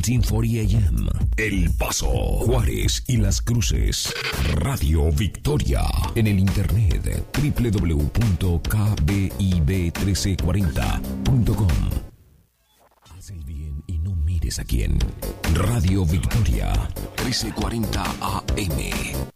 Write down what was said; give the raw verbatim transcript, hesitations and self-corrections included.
diez cuarenta A M. El Paso, Juárez y Las Cruces. Radio Victoria. En el internet doble u doble u doble u punto k b i b uno tres cuatro cero punto com. Haz el bien y no mires a quién. Radio Victoria, trece cuarenta A M.